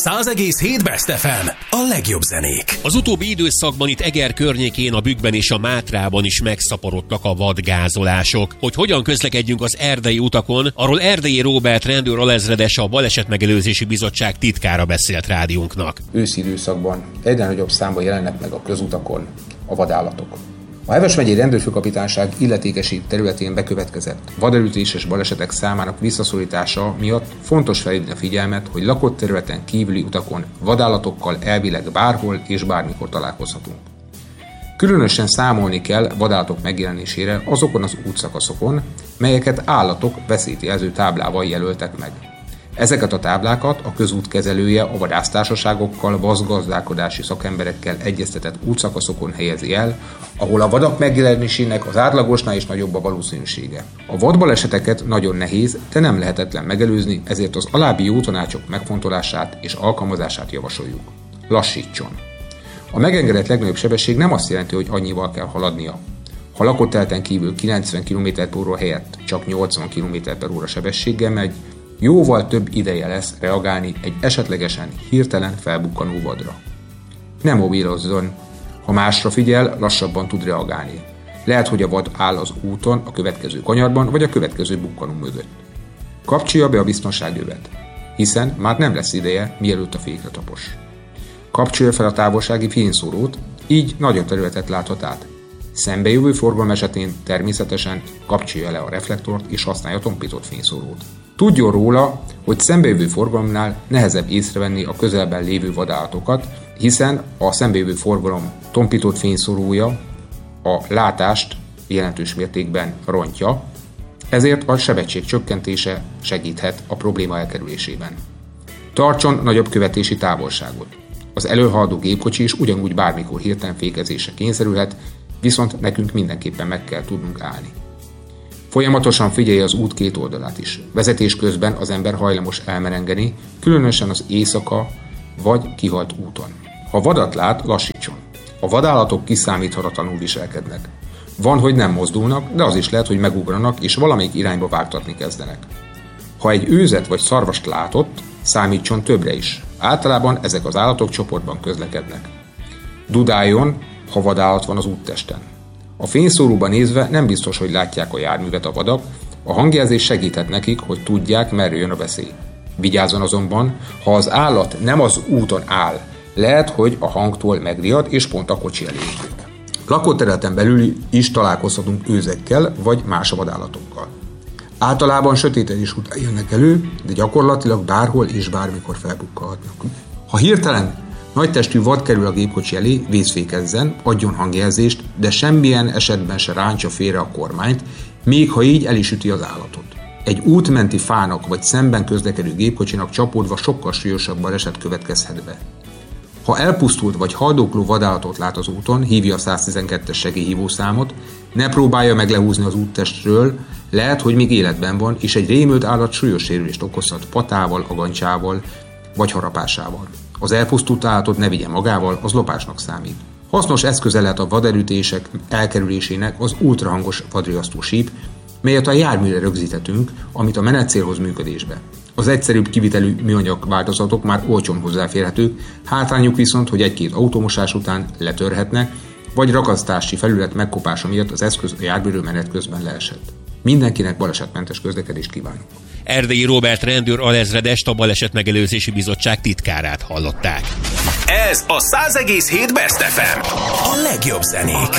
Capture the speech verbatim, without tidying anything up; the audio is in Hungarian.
száz egész hét Best ef em. A legjobb zenék. Az utóbbi időszakban itt Eger környékén, a Bükkben és a Mátrában is megszaporodtak a vadgázolások. Hogy hogyan közlekedjünk az erdei utakon, arról Erdélyi Róbert rendőr alezredes, a Balesetmegelőzési Bizottság titkára beszélt rádiónknak. Őszi időszakban egyre nagyobb számban jelennek meg a közutakon a vadállatok. A Heves megyei rendőrfőkapitányság illetékesi területén bekövetkezett vadelütéses balesetek számának visszaszorítása miatt fontos felhívni a figyelmet, hogy lakott területen kívüli utakon vadállatokkal elvileg bárhol és bármikor találkozhatunk. Különösen számolni kell vadállatok megjelenésére azokon az útszakaszokon, melyeket állatok veszélyt jelző táblával jelöltek meg. Ezeket a táblákat a közút kezelője a vadásztársaságokkal, vadgazdálkodási szakemberekkel egyeztetett útszakaszokon helyezi el, ahol a vadak megjelenésének az átlagosnál is nagyobb a valószínűsége. A vadbaleseteket nagyon nehéz, de nem lehetetlen megelőzni, ezért az alábbi jó tanácsok megfontolását és alkalmazását javasoljuk. Lassítson! A megengedett legnagyobb sebesség nem azt jelenti, hogy annyival kell haladnia. Ha lakott területen kívül kilencven kilométer per óra helyett csak nyolcvan kilométer per óra sebességgel megy, jóval több ideje lesz reagálni egy esetlegesen hirtelen felbukkanó vadra. Ne mobilozzon, ha másra figyel, lassabban tud reagálni. Lehet, hogy a vad áll az úton, a következő kanyarban vagy a következő bukkanó mögött. Kapcsolja be a biztonságövet, hiszen már nem lesz ideje, mielőtt a fékre tapos. Kapcsolja fel a távolsági fényszórót, így nagyobb területet láthat át. Szembejövő forgalom esetén természetesen kapcsolja le a reflektort és használja tompított fényszórót. Tudjon róla, hogy szembejövő forgalomnál nehezebb észrevenni a közelben lévő vadállatokat, hiszen a szembejövő forgalom tompított fényszórója a látást jelentős mértékben rontja, ezért a sebesség csökkentése segíthet a probléma elkerülésében. Tartson nagyobb követési távolságot. Az előhaladó gépkocsi is ugyanúgy bármikor hirtelen fékezésre kényszerülhet, viszont nekünk mindenképpen meg kell tudnunk állni. Folyamatosan figyelje az út két oldalát is. Vezetés közben az ember hajlamos elmerengeni, különösen az éjszaka vagy kihalt úton. Ha vadat lát, lassítson. A vadállatok kiszámíthatatlanul viselkednek. Van, hogy nem mozdulnak, de az is lehet, hogy megugranak és valamelyik irányba vágtatni kezdenek. Ha egy őzet vagy szarvast látott, számítson többre is. Általában ezek az állatok csoportban közlekednek. Dudáljon, ha vadállat van az úttesten. A fényszóróba nézve nem biztos, hogy látják a járművet a vadak, a hangjelzés segíthet nekik, hogy tudják, merre jön a veszély. Vigyázzon azonban, ha az állat nem az úton áll, lehet, hogy a hangtól megriad és pont a kocsi elé ütlik. Lakóterületen belül is találkozhatunk őzekkel vagy más vadállatokkal. Általában sötétedés után jönnek elő, de gyakorlatilag bárhol és bármikor felbukkanhatnak. Ha hirtelen nagy testű vad kerül a gépkocsi elé, vészfékezzen, adjon hangjelzést, de semmilyen esetben se rántsa félre a kormányt, még ha így el is üti az állatot. Egy útmenti fának vagy szemben közlekedő gépkocsinak csapódva sokkal súlyosabb baleset következhet be. Ha elpusztult vagy haldokló vadállatot lát az úton, hívja a száztizenkettes segélyhívószámot, ne próbálja meg lehúzni az úttestről, lehet, hogy még életben van, és egy rémült állat súlyos sérülést okozhat patával, agancsával vagy harapásával. Az elpusztult állatot ne vigye magával, az lopásnak számít. Hasznos eszköze lehet a vaderütések elkerülésének az ultrahangos vadriasztó síp, melyet a járműre rögzíthetünk, amit a menetcélhoz működésbe. Az egyszerűbb kivitelű műanyag változatok már olcsón hozzáférhetők, hátrányuk viszont, hogy egy-két automosás után letörhetnek, vagy rakasztási felület megkopása miatt az eszköz a járműről menet közben leesett. Mindenkinek balesetmentes közlekedést kívánunk. Erdélyi Róbert rendőr alezredest, a Balesetmegelőzési Bizottság titkárát hallották. Ez a száz egész hét Best ef em. A legjobb zenék.